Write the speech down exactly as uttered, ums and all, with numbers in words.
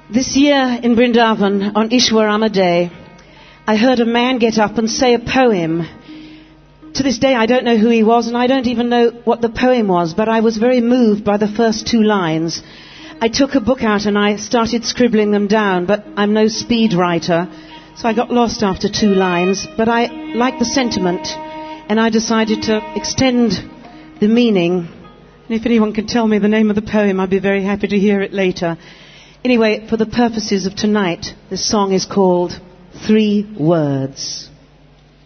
This year in Vrindavan, on Ishwarama Day, I heard a man get up and say a poem. To this day, I don't know who he was, and I don't even know what the poem was, but I was very moved by the first two lines. I took a book out and I started scribbling them down, but I'm no speed writer, so I got lost after two lines. But I liked the sentiment, and I decided to extend the meaning. And if anyone can tell me the name of the poem, I'd be very happy to hear it later. Anyway, for the purposes of tonight, this song is called Three Words.